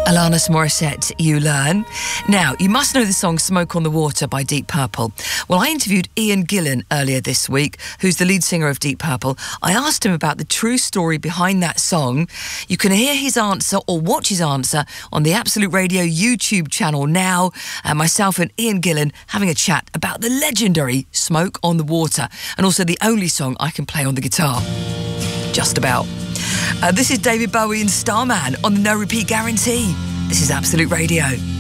Alanis Morissette, You Learn. Now, you must know the song Smoke on the Water by Deep Purple. Well, I interviewed Ian Gillan earlier this week, who's the lead singer of Deep Purple. I asked him about the true story behind that song. You can hear his answer or watch his answer on the Absolute Radio YouTube channel now. Myself and Ian Gillan having a chat about the legendary Smoke on the Water, and also the only song I can play on the guitar. Just about. This is David Bowie and Starman on the No Repeat Guarantee. This is Absolute Radio.